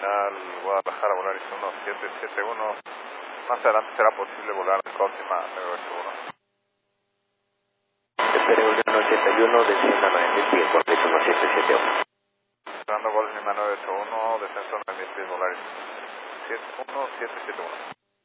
terminal Guadalajara, Volaris 1771. Más adelante será posible volar en Cosima 981. Espere Unión 81, descienda 9000 pies, Volaris 1771. Esperando Cosima 981, descenso 9000 pies, Volaris 1771.